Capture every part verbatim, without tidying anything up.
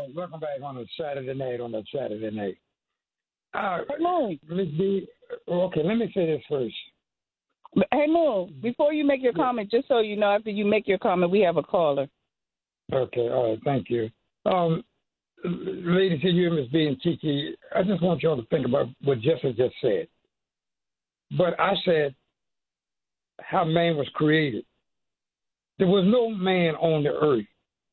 welcome back on a Saturday night. On a Saturday night. Uh, Hey, Moon. let's be okay. Let me say this first. Hey, Moon. Before you make your comment, just so you know, after you make your comment, we have a caller. Okay, all right, thank you. Um, ladies and you, Miss B and Kiki, I just want y'all to think about what Jessica just said. But I said how man was created. There was no man on the earth.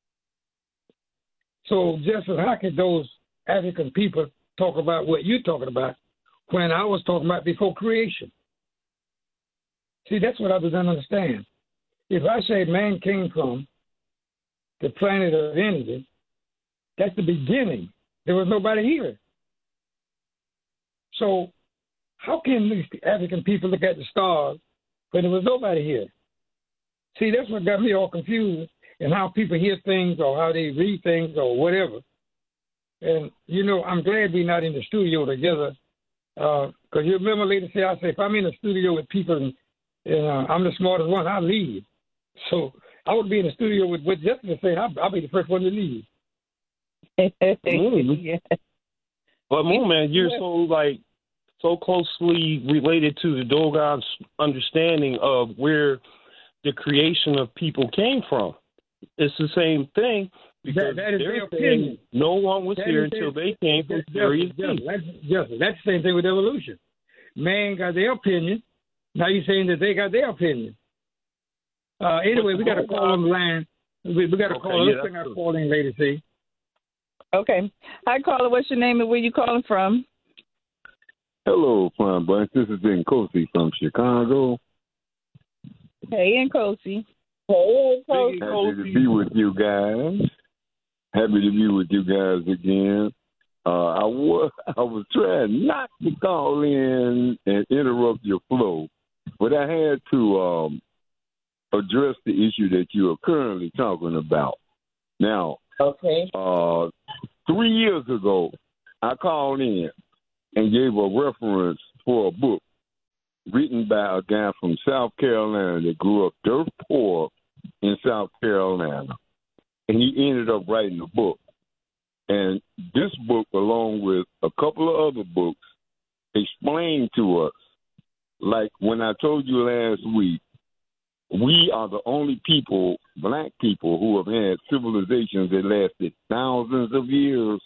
So, Jessica, how could those African people talk about what you're talking about when I was talking about before creation? See, that's what I was going to understand. If I say man came from the planet of energy, that's the beginning. There was nobody here. So how can these African people look at the stars when there was nobody here? See, that's what got me all confused and how people hear things or how they read things or whatever. And, you know, I'm glad we're not in the studio together because uh, you remember later say, I say, if I'm in the studio with people and, and uh, I'm the smartest one, I leave. So I would be in the studio with, with Jessica saying, I'll, I'll be the first one to leave. Mm. Yeah. But Moon, man, you're so like so closely related to the Dogon's understanding of where the creation of people came from. It's the same thing because that, that is they're their saying opinion. no one was That here is until their- they came from Just- Sirius just- B. That's, just, that's the same thing with evolution. Man got their opinion. Now you're saying that they got their opinion. Uh, anyway, we got a call on the line. We, we got a Okay, call. yeah, Let's bring our that's calling lady, see. Okay. Hi, caller. What's your name and where you calling from? Hello, Fine Bunch. This is Nkosi from Chicago. Hey, Nkosi. Hey, Happy to be with you guys. Happy to be with you guys again. Uh, I was I was trying not to call in and interrupt your flow, but I had to um, address the issue that you are currently talking about. Now, Okay. uh, three years ago, I called in and gave a reference for a book written by a guy from South Carolina that grew up dirt poor in South Carolina. And he ended up writing a book. And this book, along with a couple of other books, explained to us, like when I told you last week, we are the only people, black people, who have had civilizations that lasted thousands of years.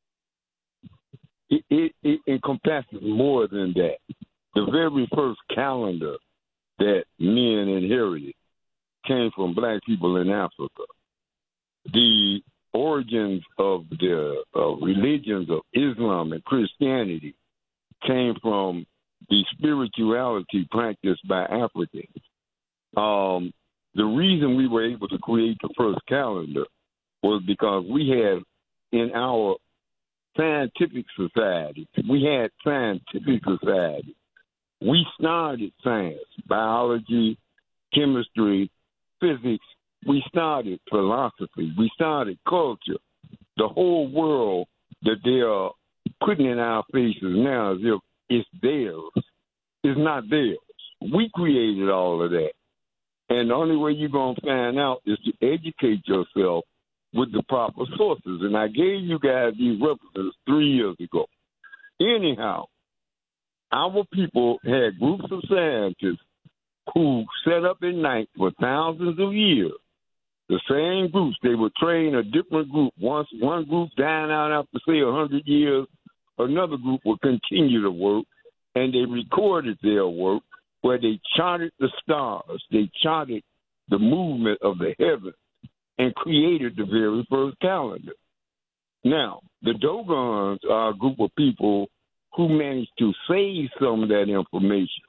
It, it, it encompasses more than that. The very first calendar that men inherited came from black people in Africa. The origins of the uh, religions of Islam and Christianity came from the spirituality practiced by Africans. Um, the reason we were able to create the first calendar was because we had in our scientific society, we had scientific society. We started science, biology, chemistry, physics. We started philosophy. We started culture. The whole world that they are putting in our faces now as if it's theirs is not theirs. We created all of that. And the only way you're going to find out is to educate yourself with the proper sources. And I gave you guys these references three years ago. Anyhow, our people had groups of scientists who sat up at night for thousands of years. The same groups, they would train a different group. Once one group died out after, say, one hundred years, another group would continue to work, and they recorded their work where they charted the stars. They charted the movement of the heavens and created the very first calendar. Now, the Dogons are a group of people who managed to save some of that information.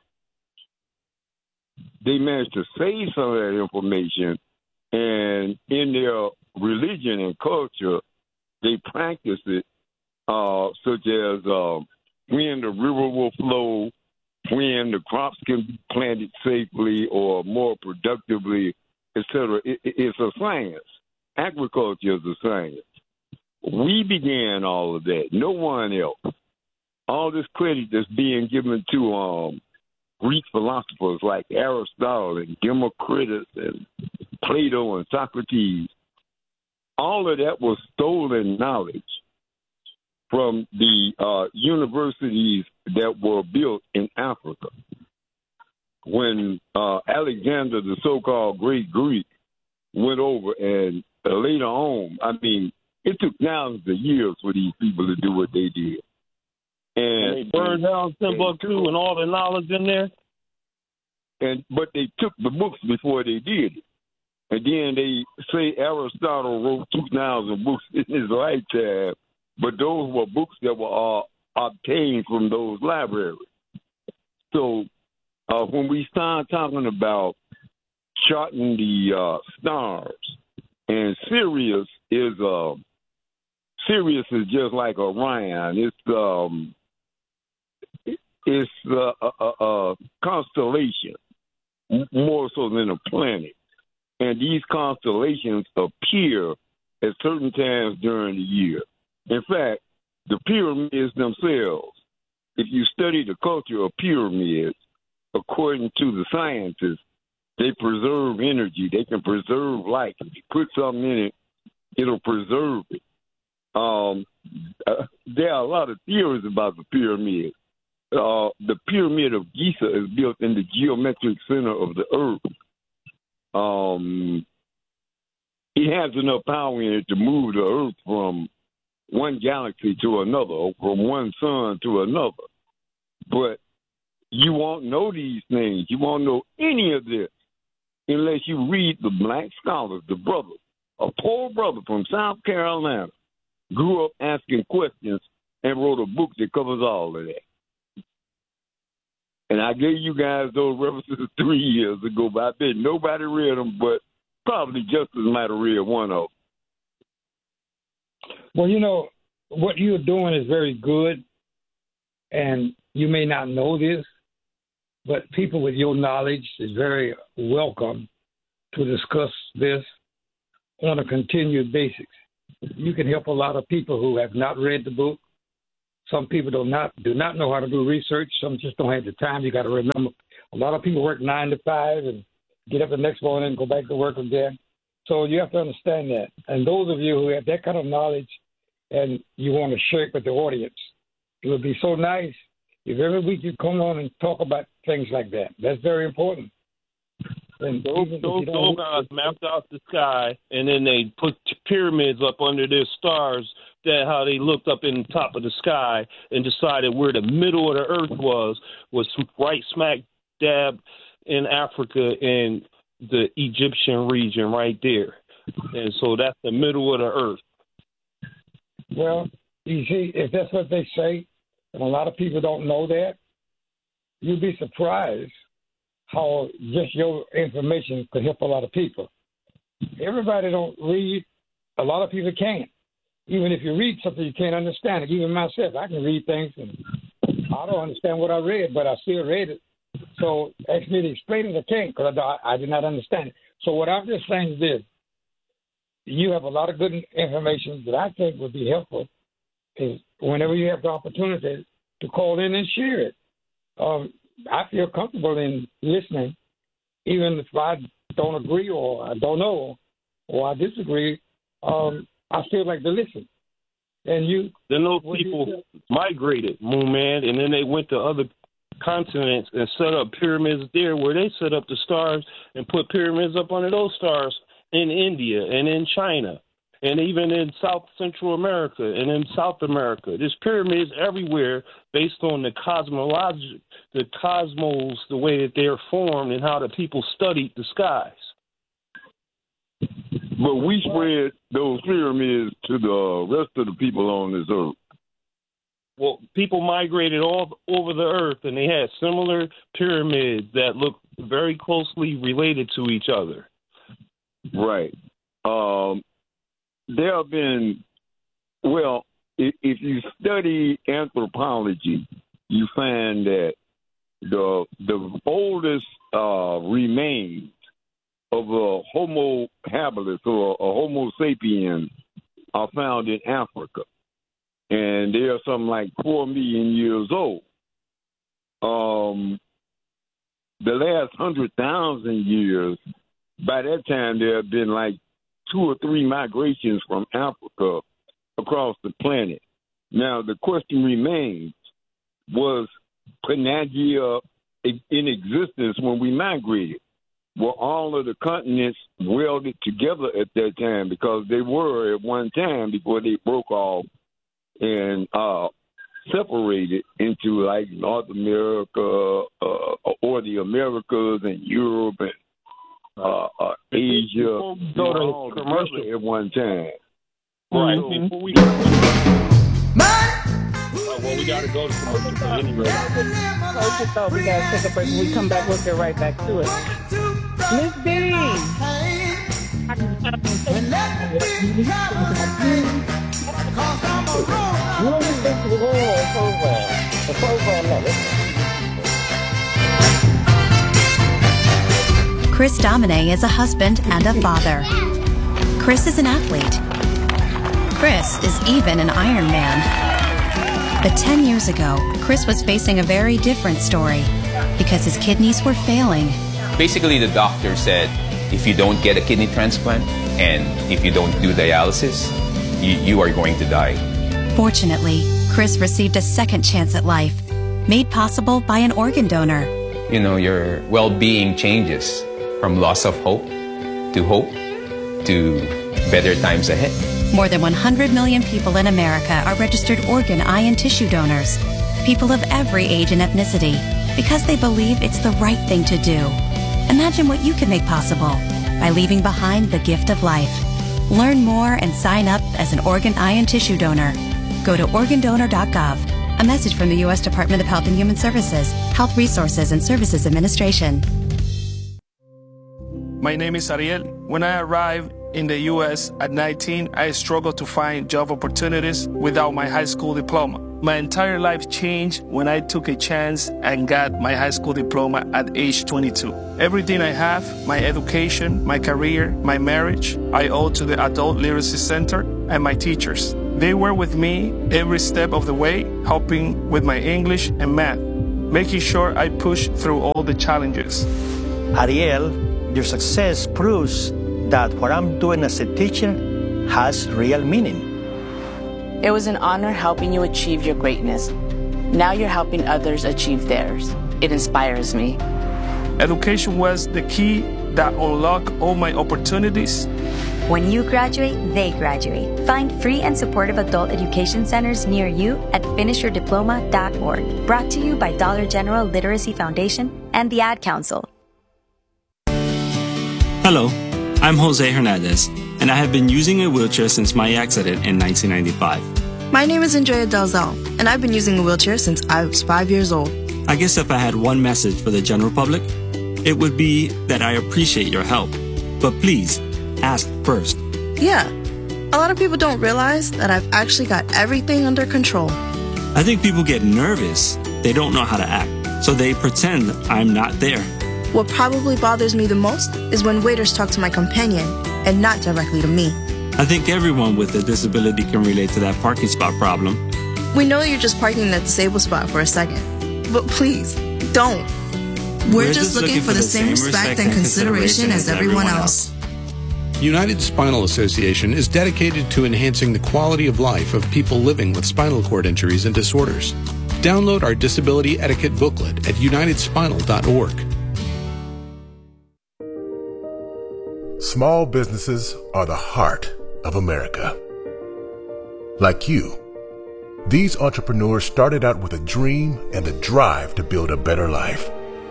They managed to save some of that information, and in their religion and culture, they practice it, uh, such as uh, when the river will flow, when the crops can be planted safely or more productively, et cetera. It, it, it's a science. Agriculture is a science. We began all of that. No one else. All this credit that's being given to um, Greek philosophers like Aristotle and Democritus and Plato and Socrates, all of that was stolen knowledge from the uh, universities that were built in Africa. When uh, Alexander, the so-called Great Greek, went over, and uh, later on, I mean, it took thousands of years for these people to do what they did. And, and they burned down Timbuktu and all the knowledge in there. And but they took the books before they did it. And then they say Aristotle wrote two thousand books in his lifetime, but those were books that were uh, obtained from those libraries. So uh, when we start talking about charting the uh, stars, and Sirius is uh, Sirius is just like Orion. It's um, it's uh, a, a, a constellation more so than a planet. And these constellations appear at certain times during the year. In fact, the pyramids themselves, if you study the culture of pyramids, according to the scientists, they preserve energy. They can preserve life. If you put something in it, it'll preserve it. Um, uh, there are a lot of theories about the pyramid. Uh, the Pyramid of Giza is built in the geometric center of the earth. Um, it has enough power in it to move the earth from one galaxy to another, or from one sun to another. But you won't know these things. You won't know any of this unless you read the black scholars, the brothers. A poor brother from South Carolina grew up asking questions and wrote a book that covers all of that. And I gave you guys those references three years ago, but I bet nobody read them, but probably Justice might have read one of them. Well, you know, what you're doing is very good, and you may not know this, but people with your knowledge is very welcome to discuss this on a continued basis. You can help a lot of people who have not read the book. Some people do not do not know how to do research. Some just don't have the time. You got to remember, a lot of people work nine to five and get up the next morning and go back to work again. So you have to understand that. And those of you who have that kind of knowledge and you want to share it with the audience, it would be so nice if every week you come on and talk about things like that. That's very important. And those those Dogons mapped out the sky, and then they put pyramids up under their stars. That how they looked up in the top of the sky and decided where the middle of the earth was, was right smack dab in Africa in the Egyptian region right there. And so that's the middle of the earth. Well, you see, if that's what they say, and a lot of people don't know that, you'd be surprised how just your information could help a lot of people. Everybody don't read. A lot of people can't. Even if you read something, you can't understand it. Even myself, I can read things, and I don't understand what I read, but I still read it. So ask me to explain it, I can't, because I, I did not understand it. So what I'm just saying is this. You have a lot of good information that I think would be helpful is whenever you have the opportunity to call in and share it. Um, I feel comfortable in listening, even if I don't agree or I don't know or I disagree. Um, I still like to listen. And you, then those people migrated, Moon Man, and then they went to other continents and set up pyramids there, where they set up the stars and put pyramids up under those stars in India and in China and even in South Central America and in South America. There's pyramids everywhere based on the cosmologic, the cosmos, the way that they're formed and how the people studied the skies. But we spread those pyramids to the rest of the people on this earth. Well, people migrated all over the earth, and they had similar pyramids that looked very closely related to each other. Right. Um, there have been, well, if, if you study anthropology, you find that the the oldest uh, remains of a Homo habilis or a Homo sapiens are found in Africa. And they are something like four million years old. Um, the last one hundred thousand years, by that time there have been like two or three migrations from Africa across the planet. Now, the question remains, was Pangaea in existence when we migrated? Were all of the continents welded together at that time? Because they were at one time before they broke off and uh, separated into like North America uh, or the Americas and Europe and uh, uh, Asia. They were all together at one time. Right. So, Before we Uh, well, we got to go to commercial anyway. Close your thought. We got to take a break. When we come back, we'll get right back to it. Miss B. Chris Domine is a husband and a father. Chris is an athlete. Chris is even an Iron Man. But ten years ago, Chris was facing a very different story because his kidneys were failing. Basically, the doctor said, if you don't get a kidney transplant and if you don't do dialysis, you, you are going to die. Fortunately, Chris received a second chance at life, made possible by an organ donor. You know, your well-being changes from loss of hope to hope to better times ahead. More than one hundred million people in America are registered organ, eye, and tissue donors. People of every age and ethnicity, because they believe it's the right thing to do. Imagine what you can make possible by leaving behind the gift of life. Learn more and sign up as an organ, eye, and tissue donor. Go to organ donor dot gov. A message from the U S Department of Health and Human Services, Health Resources and Services Administration. My name is Ariel. When I arrived in the U S at nineteen, I struggled to find job opportunities without my high school diploma. My entire life changed when I took a chance and got my high school diploma at age twenty-two. Everything I have, my education, my career, my marriage, I owe to the Adult Literacy Center and my teachers. They were with me every step of the way, helping with my English and math, making sure I pushed through all the challenges. Ariel, your success proves that what I'm doing as a teacher has real meaning. It was an honor helping you achieve your greatness. Now you're helping others achieve theirs. It inspires me. Education was the key that unlocked all my opportunities. When you graduate, they graduate. Find free and supportive adult education centers near you at finish your diploma dot org. Brought to you by Dollar General Literacy Foundation and the Ad Council. Hello, I'm Jose Hernandez, and I have been using a wheelchair since my accident in nineteen ninety-five. My name is Andrea Dalzell, and I've been using a wheelchair since I was five years old. I guess if I had one message for the general public, it would be that I appreciate your help. But please, ask first. Yeah, a lot of people don't realize that I've actually got everything under control. I think people get nervous. They don't know how to act, so they pretend I'm not there. What probably bothers me the most is when waiters talk to my companion and not directly to me. I think everyone with a disability can relate to that parking spot problem. We know you're just parking in that disabled spot for a second, but please, don't. We're, We're just, just looking, looking for the same respect and consideration as everyone else. United Spinal Association is dedicated to enhancing the quality of life of people living with spinal cord injuries and disorders. Download our disability etiquette booklet at united spinal dot org. Small businesses are the heart of America. Like you, these entrepreneurs started out with a dream and the drive to build a better life.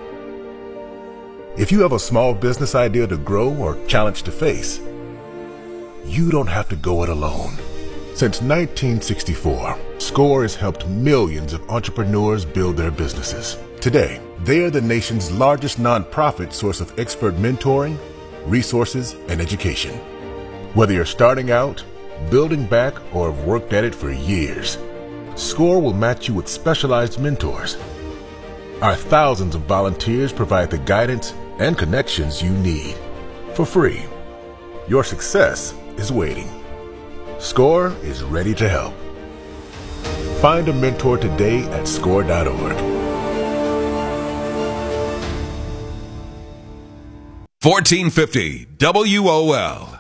If you have a small business idea to grow or challenge to face, you don't have to go it alone. Since nineteen sixty-four, SCORE has helped millions of entrepreneurs build their businesses. Today, they are the nation's largest nonprofit source of expert mentoring, resources, and education. Whether you're starting out, building back, or have worked at it for years, SCORE will match you with specialized mentors. Our thousands of volunteers provide the guidance and connections you need for free. Your success is waiting. SCORE is ready to help. Find a mentor today at score dot org. fourteen fifty W O L